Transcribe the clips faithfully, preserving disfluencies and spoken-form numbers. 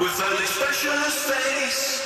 with only specialist face.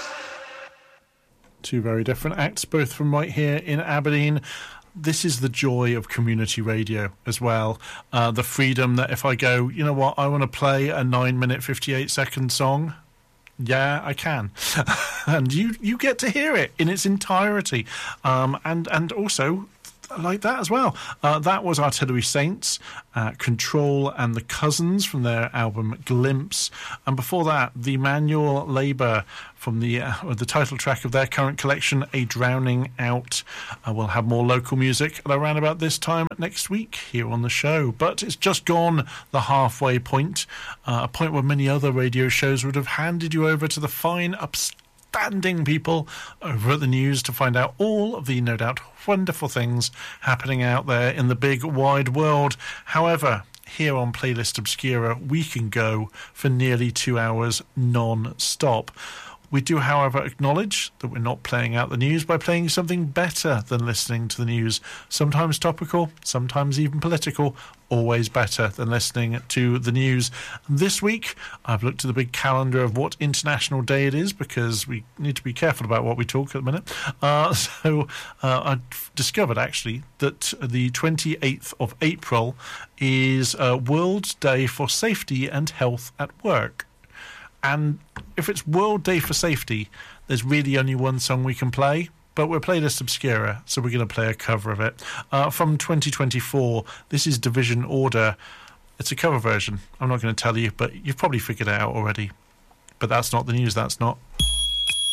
Two very different acts, both from right here in Aberdeen. This is the joy of community radio as well. Uh, the freedom that if I go, you know what, I want to play a nine minute, fifty-eight second song. Yeah, I can. And you, you get to hear it in its entirety. Um, and, and also like that as well. Uh, that was Artillery Saints, uh, Control and the Cousins from their album Glimpse. And before that, the Manual Labour from the uh, the title track of their current collection, A Drowning Out. Uh, we'll have more local music at around about this time next week here on the show. But it's just gone the halfway point, uh, a point where many other radio shows would have handed you over to the fine, upstanding standing people over at the news to find out all of the no doubt wonderful things happening out there in the big wide world. However, here on Playlist Obscura, we can go for nearly two hours non-stop. We do, however, acknowledge that we're not playing out the news by playing something better than listening to the news. Sometimes topical, sometimes even political, always better than listening to the news. This week, I've looked at the big calendar of what International Day it is, because we need to be careful about what we talk at the minute. Uh, so uh, I've discovered, actually, that the twenty-eighth of April is uh, World Day for Safety and Health at Work. And if it's World Day for Safety, there's really only one song we can play, but we're Playlist Obscura, so we're going to play a cover of it. Uh, from twenty twenty-four, this is Division Order. It's a cover version. I'm not going to tell you, but you've probably figured it out already. But that's not the news, that's not.